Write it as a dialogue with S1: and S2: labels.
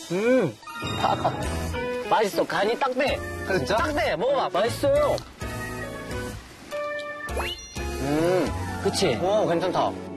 S1: 맛있어. 간이 딱 돼.
S2: 진짜?
S1: 딱 돼. 먹어봐. 맛있어요. 그치?
S2: 오, 괜찮다.